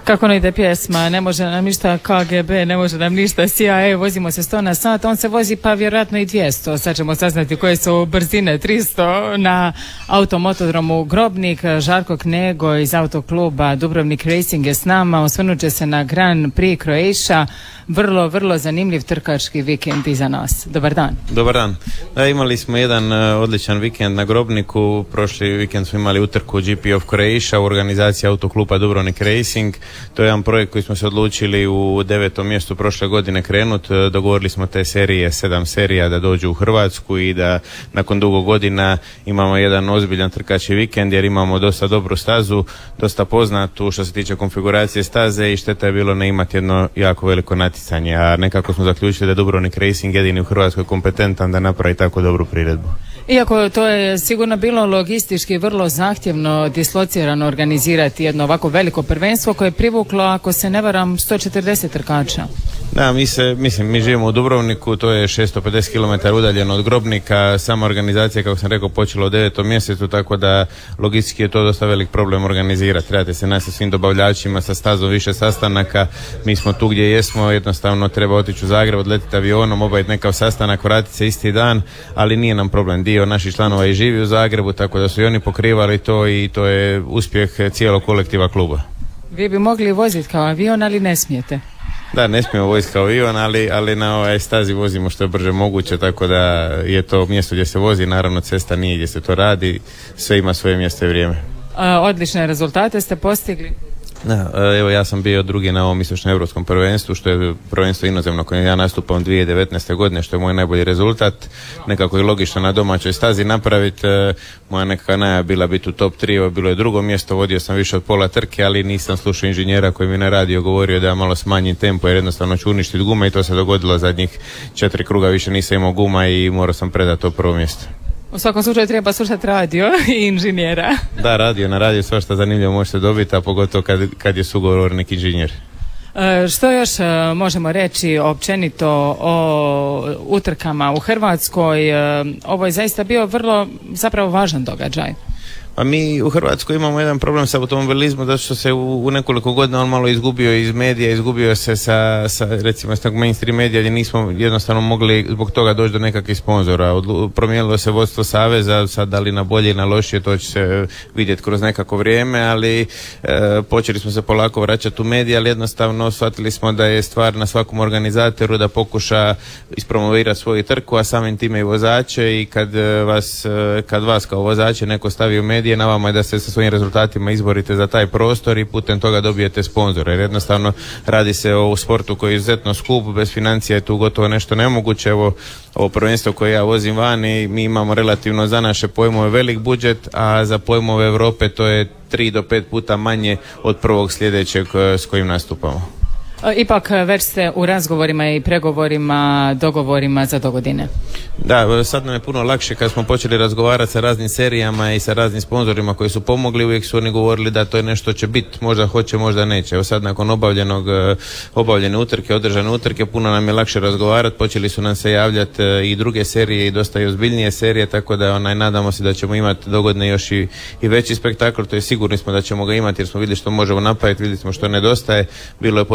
Kako ne ide pjesma, ne može nam ništa KGB, ne može nam ništa CIA, vozimo se 100 na sat, on se vozi pa vjerojatno i 200. Sad ćemo saznati koje su brzine 300 na automotodromu Grobnik. Žarko Knego iz autokluba Dubrovnik Racing je s nama, osvrnut će se na Grand Prix Croatia. Vrlo zanimljiv trkački vikend iza nas. Dobar dan. Dobar dan. Da, imali smo jedan odličan vikend na Grobniku. Prošli vikend smo imali utrku GP of Croatia u organizaciji autokluba Dubrovnik Racing. To je jedan projekt koji smo se odlučili u 9. mjestu prošle godine krenuti. Dogovorili smo te serije, 7 serija da dođu u Hrvatsku i da nakon dugo godina imamo jedan ozbiljan trkački vikend jer imamo dosta dobru stazu, dosta poznatu što se tiče konfiguracije staze i šteta je bilo ne imati jedno jako veliko natjecanje, a nekako smo zaključili da je Dubrovnik Racing jedini u Hrvatskoj kompetentan da napravi tako dobru priredbu. Iako to je sigurno bilo logistički vrlo zahtjevno dislocirano organizirati jedno ovako veliko prvenstvo koje je privuklo, ako se ne varam, 140 trkača. Da, mi živimo u Dubrovniku, to je 650 km udaljeno od Grobnika, sama organizacija, kako sam rekao, počela u 9. mjesecu, tako da logistički je to dosta velik problem organizirati. Trebate se naći sa svim dobavljačima, sa stazom više sastanaka, mi smo tu gdje jesmo, jednostavno treba otići u Zagreb, odletiti avionom, obaviti nekav sastanak, vratiti se isti dan, ali nije nam problem. Dio naših članova i živi u Zagrebu, tako da su i oni pokrivali to i to je uspjeh cijelog kolektiva kluba. Vi bi mogli voziti kao avion, ali ne smijete. Da, ne smijemo voziti kao avion, ali na ovoj stazi vozimo što je brže moguće, tako da je to mjesto gdje se vozi, naravno cesta nije gdje se to radi, sve ima svoje mjesto i vrijeme. Odlične rezultate ste postigli. Da, evo ja sam bio drugi na ovom istočno-europskom prvenstvu, što je prvenstvo inozemno koje ja nastupam 2019. godine, što je moj najbolji rezultat. Nekako je logično na domaćoj stazi napraviti. Moja nekakva najava bila biti u top 3, bilo je drugo mjesto, vodio sam više od pola trke, ali nisam slušao inženjera koji mi na radio govorio da ja malo smanjim tempo jer jednostavno ću uništiti gume i to se dogodilo zadnjih 4 kruga, više nisam imao guma i morao sam predati to prvo mjesto. U svakom slučaju treba slušati radio i inženjera. Da, na radio svašta zanimljivo možete dobiti, a pogotovo kad je sugovornik inženjer. Što još možemo reći općenito o utrkama u Hrvatskoj? Ovo je zaista bio vrlo zapravo važan događaj. A mi u Hrvatskoj imamo jedan problem sa automobilizmom zato što se u nekoliko godina on malo izgubio iz medija, izgubio se sa recimo s tog mainstream medija gdje nismo jednostavno mogli zbog toga doći do nekakvih sponzora. Promijenilo se vodstvo saveza, sad da li na bolje i na lošije to će se vidjeti kroz nekako vrijeme, ali počeli smo se polako vraćati u medije, ali jednostavno shvatili smo da je stvar na svakom organizatoru da pokuša ispromovirati svoju trku, a samim time i vozače i kad vas kao vozače neko stavi u medije, na vama je da se sa svojim rezultatima izborite za taj prostor i putem toga dobijete sponzore. Jer jednostavno radi se o sportu koji je izuzetno skup, bez financija je tu gotovo nešto nemoguće. Ovo prvenstvo koje ja vozim vani, mi imamo relativno za naše pojmove velik budžet, a za pojmove Europe to je 3 do 5 puta manje od prvog sljedećeg s kojim nastupamo. Ipak već ste u razgovorima i pregovorima, dogovorima za dogodine. Da, sad nam je puno lakše kad smo počeli razgovarati sa raznim serijama i sa raznim sponzorima koji su pomogli, uvijek su oni govorili da to je nešto će biti, možda hoće, možda neće. Evo sad nakon obavljene utrke, održane utrke, puno nam je lakše razgovarati, počeli su nam se javljati i druge serije i dosta i ozbiljnije serije, tako da nadamo se da ćemo imati dogodine još i veći spektakl, to je sigurni smo da ćemo ga imati jer smo vidjeli što možemo napraviti, vidjeli smo što nedostaje, bilo je